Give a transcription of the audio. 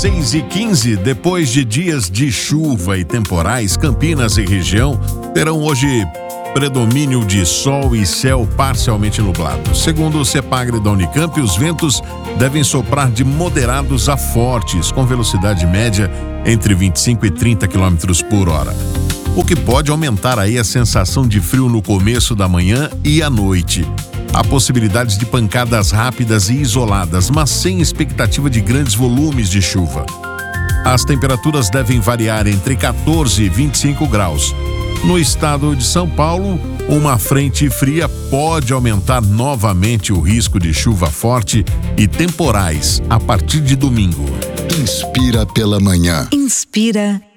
6h15, depois de dias de chuva e temporais, Campinas e região terão hoje predomínio de sol e céu parcialmente nublado. Segundo o CEPAGRE da Unicamp, os ventos devem soprar de moderados a fortes, com velocidade média entre 25 e 30 km por hora. O que pode aumentar aí a sensação de frio no começo da manhã e à noite. Há possibilidades de pancadas rápidas e isoladas, mas sem expectativa de grandes volumes de chuva. As temperaturas devem variar entre 14 e 25 graus. No estado de São Paulo, uma frente fria pode aumentar novamente o risco de chuva forte e temporais a partir de domingo. Inspira pela manhã. Inspira